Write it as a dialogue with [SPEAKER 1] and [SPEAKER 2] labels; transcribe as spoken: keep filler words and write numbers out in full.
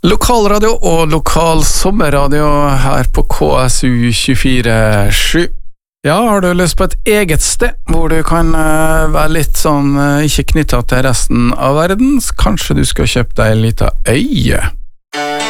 [SPEAKER 1] Lokalradio og lokal sommerradio her på K S U tjuefire sju. Ja, har du lyst på et eget sted hvor du kan uh, være litt sånn uh, ikke knyttet til resten av verden? Kanskje du skal kjøpe deg en liten øye?